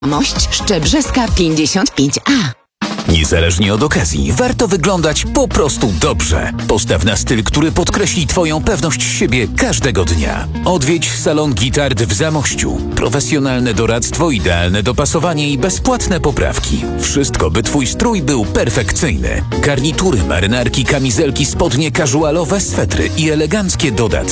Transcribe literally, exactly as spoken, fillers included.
Mość Szczebrzeska pięćdziesiąt pięć A. Niezależnie od okazji, warto wyglądać po prostu dobrze. Postaw na styl, który podkreśli Twoją pewność siebie każdego dnia. Odwiedź salon Gitard w Zamościu. Profesjonalne doradztwo, idealne dopasowanie i bezpłatne poprawki. Wszystko, by Twój strój był perfekcyjny. Garnitury, marynarki, kamizelki, spodnie casualowe, swetry i eleganckie dodatki.